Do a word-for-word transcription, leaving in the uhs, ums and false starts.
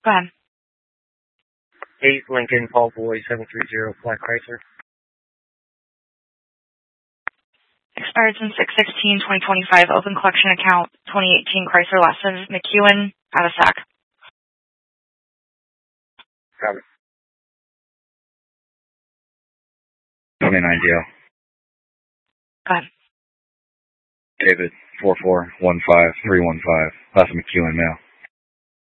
Go ahead. eight Lincoln Paul Boy seven three zero Black Chrysler. Expired in six sixteen twenty twenty-five. Open collection account twenty eighteen Chrysler Lexus McEwen out of Sac. Got it. twenty-nine D L. Go ahead. David four four one five three one five. That's a McEwen mail.